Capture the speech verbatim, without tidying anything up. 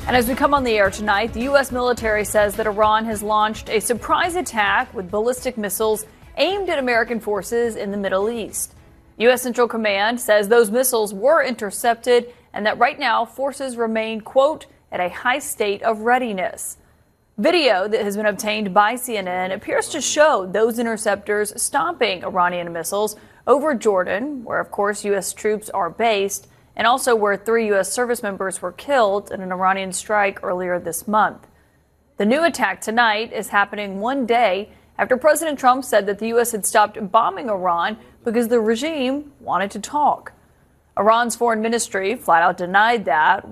And as we come on the air tonight, the U S military says that Iran has launched a surprise attack with ballistic missiles aimed at American forces in the Middle East. U S Central Command says those missiles were intercepted and that right now forces remain, quote, at a high state of readiness. Video that has been obtained by C N N appears to show those interceptors stopping Iranian missiles over Jordan, where, of course, U S troops are based, and also where three U S service members were killed in an Iranian strike earlier this month. The new attack tonight is happening one day after President Trump said that the U S had stopped bombing Iran because the regime wanted to talk. Iran's foreign ministry flat out denied that.